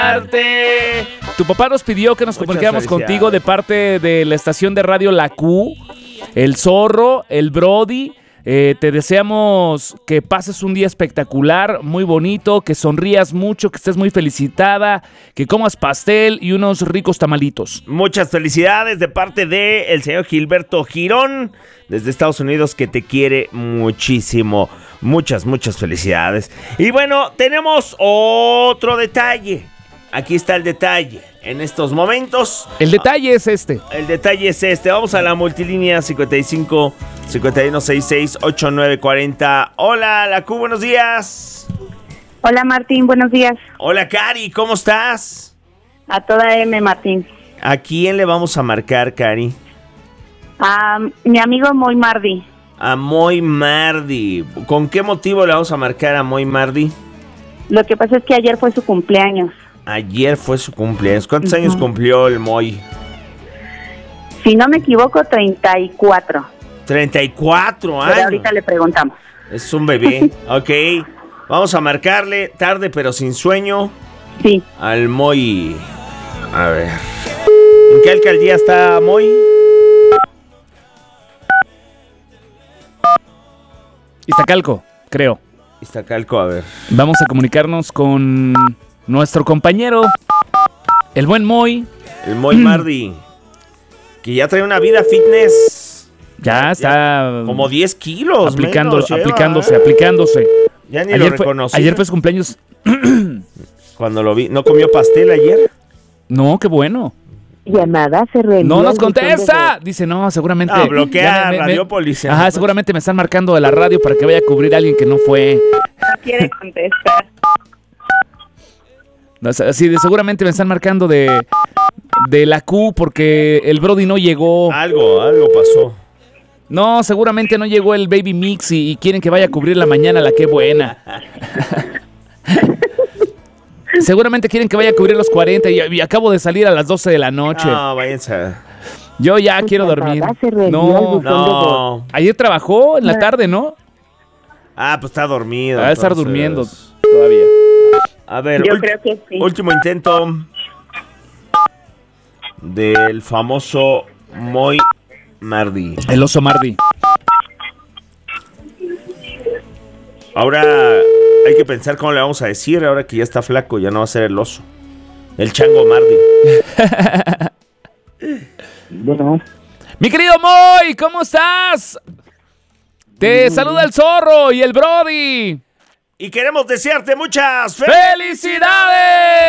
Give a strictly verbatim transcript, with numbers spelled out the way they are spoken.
Tu papá nos pidió que nos comunicáramos contigo de parte de la estación de radio La Q, el Zorro, el Brody. Eh, te deseamos que pases un día espectacular, muy bonito, que sonrías mucho, que estés muy felicitada, que comas pastel y unos ricos tamalitos. Muchas felicidades de parte de el señor Gilberto Girón desde Estados Unidos, que te quiere muchísimo. Muchas, muchas felicidades. Y bueno, tenemos otro detalle. Aquí está el detalle. En estos momentos, el detalle es este. El detalle es este. Vamos a la multilínea cincuenta y cinco, cincuenta y uno, sesenta y seis, ochenta y nueve cuarenta. Hola, La Q, buenos días. Hola, Martín, buenos días. Hola, Cari, ¿cómo estás? A toda M, Martín. ¿A quién le vamos a marcar, Cari? A mi amigo Moy Mardi. A Moy Mardi. ¿Con qué motivo le vamos a marcar a Moy Mardi? Lo que pasa es que ayer fue su cumpleaños. Ayer fue su cumpleaños. ¿Cuántos uh-huh. años cumplió el Moy? Si no me equivoco, treinta y cuatro. treinta y cuatro años. Pero ahorita le preguntamos. Es un bebé. Ok. Vamos a marcarle tarde pero sin sueño. Sí. Al Moy. A ver. ¿En qué alcaldía está Moy? Iztacalco, creo. Iztacalco, a ver. Vamos a comunicarnos con nuestro compañero, el buen Moy. El Moy Mardi. Que ya trae una vida fitness. Ya, ya está. Ya, como diez kilos. Aplicando, menos, aplicándose, lleva, aplicándose. Ya ni ayer lo reconocí. Fue, ayer fue su cumpleaños. Cuando lo vi. ¿No comió pastel ayer? No, qué bueno. Llamada se reenvía. No nos contesta. Dice, no, seguramente. Ah, bloquea me, me, Radiopolis. Ajá, ¿no? Seguramente me están marcando de la radio para que vaya a cubrir a alguien que no fue. No quiere contestar. No, sí, de, seguramente me están marcando de, de La Q porque el Brody no llegó. Algo, algo pasó. No, seguramente no llegó el Baby Mix y, y quieren que vaya a cubrir la mañana la Qué Buena. Seguramente quieren que vaya a cubrir los cuarenta y, y acabo de salir a las doce de la noche. No, váyanse. Yo ya pues quiero dormir. No, no. Ayer trabajó en la tarde, ¿no? Ah, pues está dormido. Va a estar durmiendo todavía. A ver, Yo ult- creo que sí. Último intento del famoso Moy Mardi. El oso Mardi. Ahora hay que pensar cómo le vamos a decir ahora que ya está flaco, ya no va a ser el oso. El chango Mardi. Bueno. Mi querido Moy, ¿cómo estás? Te mm. saluda el Zorro y el Brody. Y queremos desearte muchas felicidades.